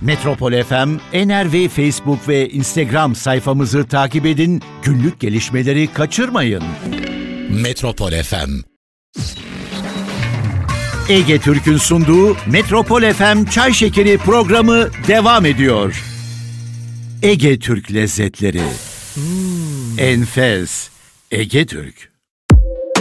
Metropol FM, NRV Facebook ve Instagram sayfamızı takip edin, günlük gelişmeleri kaçırmayın. Metropol FM. Ege Türk'ün sunduğu Metropol FM Çay Şekeri programı devam ediyor. Ege Türk lezzetleri. Enfes. Ege Türk.